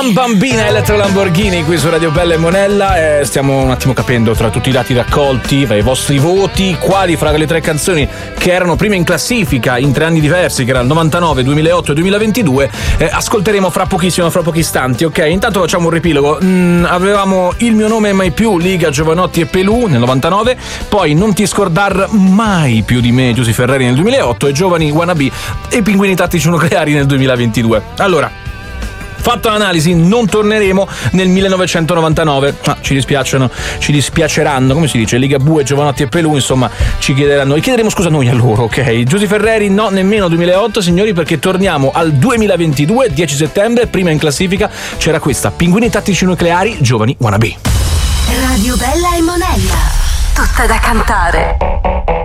Bambina Elettra Lamborghini qui su Radio Bella e Monella. Stiamo un attimo capendo tra tutti i dati raccolti, i vostri voti, quali fra le tre canzoni che erano prima in classifica in 3 anni diversi, che erano il 99, 2008 e 2022, ascolteremo fra pochissimo, fra pochi istanti, ok? Intanto facciamo un riepilogo. Avevamo Il mio nome è mai più, Liga, Giovanotti e Pelù nel 99, poi Non ti scordar mai più di me, Giusy Ferreri nel 2008 e Giovani Wannabe e I pinguini tattici nucleari nel 2022. Allora, fatta l'analisi, non torneremo nel 1999. Ci dispiaceranno, come si dice, Liga Bue, Giovanotti e Pelù, insomma, ci chiederemo scusa noi a loro, ok? Giusy Ferreri no, nemmeno 2008, signori, perché torniamo al 2022, 10 settembre, prima in classifica c'era questa, Pinguini tattici nucleari, Giovani Wannabe. Radio Bella e Monella, tutta da cantare.